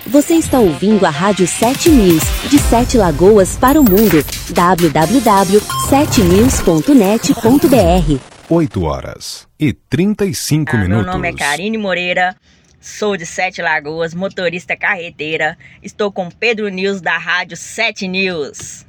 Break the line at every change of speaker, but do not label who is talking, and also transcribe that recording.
Você está ouvindo a Rádio 7 News, de 7 Lagoas para o mundo. www.7news.net.br
8h35.
Meu nome é Karine Moreira, sou de 7 Lagoas, motorista carreteira. Estou com Pedro News da Rádio 7 News.